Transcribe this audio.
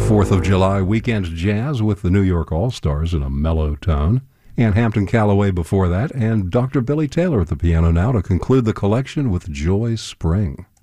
4th of July weekend jazz with the New York All-Stars in a mellow tone. And Hampton Calloway before that, and Dr. Billy Taylor at the piano now to conclude the collection with Joy Spring.